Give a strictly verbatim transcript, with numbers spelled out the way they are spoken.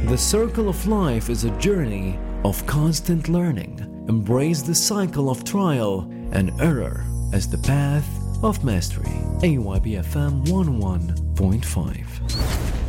The circle of life is a journey of constant learning. Embrace the cycle of trial and error as the path of mastery. A Y B F M one oh one point five.